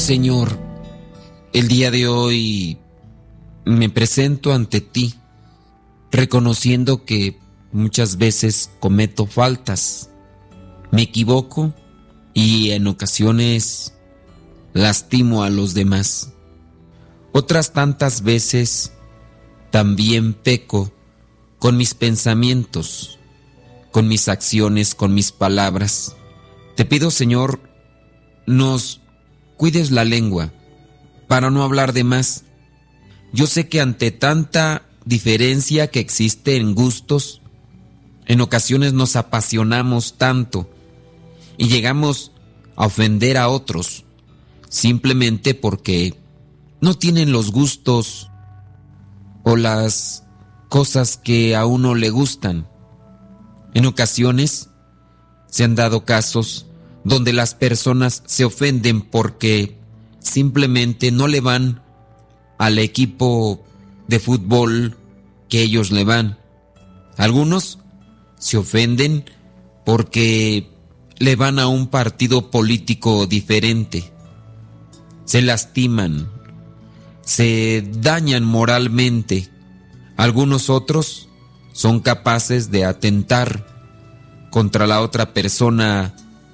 Señor, el día de hoy me presento ante ti, reconociendo que muchas veces cometo faltas, me equivoco y en ocasiones lastimo a los demás. Otras tantas veces también peco con mis pensamientos, con mis acciones, con mis palabras. Te pido, Señor, nos cuides la lengua para no hablar de más. Yo sé que ante tanta diferencia que existe en gustos, en ocasiones nos apasionamos tanto y llegamos a ofender a otros simplemente porque no tienen los gustos o las cosas que a uno le gustan. En ocasiones se han dado casos donde las personas se ofenden porque simplemente no le van al equipo de fútbol que ellos le van. Algunos se ofenden porque le van a un partido político diferente. Se lastiman, se dañan moralmente. Algunos otros son capaces de atentar contra la otra persona,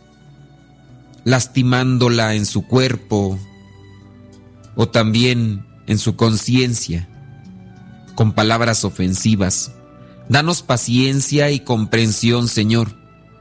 lastimándola en su cuerpo o también en su conciencia, con palabras ofensivas. Danos paciencia y comprensión, Señor,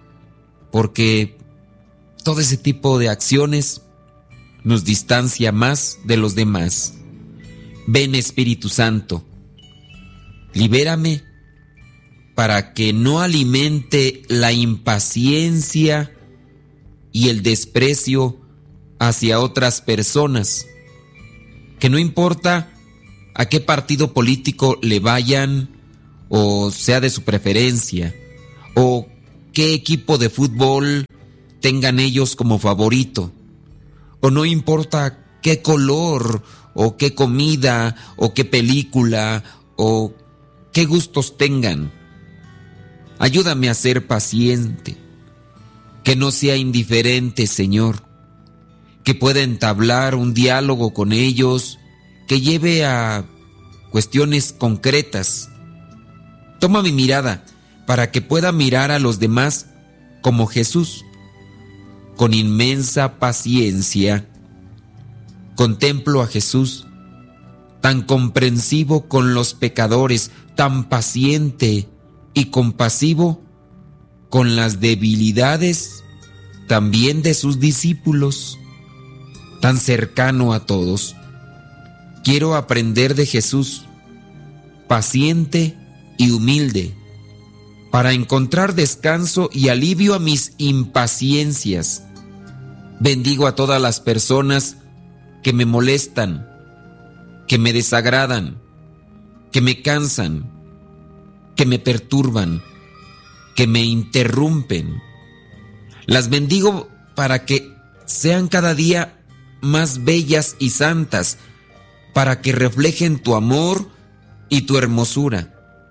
porque todo ese tipo de acciones nos distancia más de los demás. Ven, Espíritu Santo, libérame para que no alimente la impaciencia y el desprecio hacia otras personas, que no importa a qué partido político le vayan o sea de su preferencia, o qué equipo de fútbol tengan ellos como favorito, o no importa qué color o qué comida o qué película o qué gustos tengan. Ayúdame a ser paciente, que no sea indiferente, Señor, que pueda entablar un diálogo con ellos que lleve a cuestiones concretas. Toma mi mirada para que pueda mirar a los demás como Jesús, con inmensa paciencia. Contemplo a Jesús, tan comprensivo con los pecadores, tan paciente y compasivo con las debilidades también de sus discípulos, tan cercano a todos. Quiero aprender de Jesús, paciente y humilde, para encontrar descanso y alivio a mis impaciencias. Bendigo a todas las personas que me molestan, que me desagradan, que me cansan, que me perturban, que me interrumpen. Las bendigo para que sean cada día más bellas y santas, para que reflejen tu amor y tu hermosura.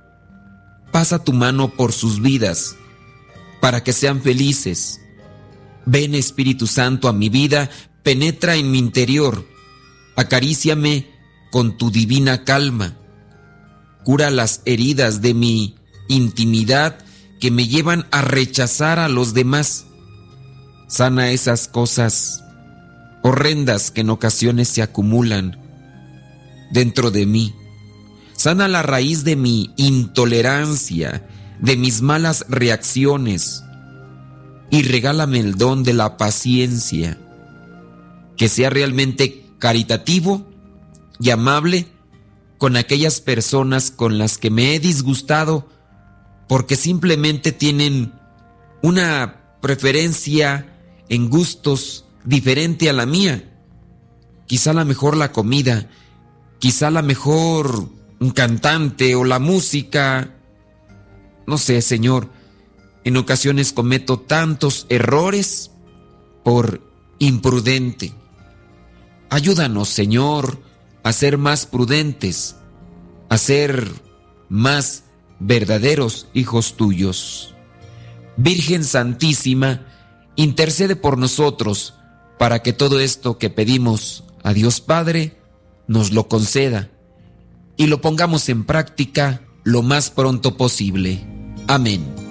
Pasa tu mano por sus vidas, para que sean felices. Ven, Espíritu Santo, a mi vida, penetra en mi interior, acaríciame con tu divina calma. Cura las heridas de mi intimidad que me llevan a rechazar a los demás. Sana esas cosas horrendas que en ocasiones se acumulan dentro de mí. Sana la raíz de mi intolerancia, de mis malas reacciones, y regálame el don de la paciencia, que sea realmente caritativo y amable con aquellas personas con las que me he disgustado porque simplemente tienen una preferencia en gustos diferente a la mía. Quizá a lo mejor la comida, quizá a lo mejor un cantante o la música. No sé, Señor, en ocasiones cometo tantos errores por imprudente. Ayúdanos, Señor, a ser más prudentes, a ser más verdaderos hijos tuyos. Virgen Santísima, intercede por nosotros para que todo esto que pedimos a Dios Padre nos lo conceda y lo pongamos en práctica lo más pronto posible. Amén.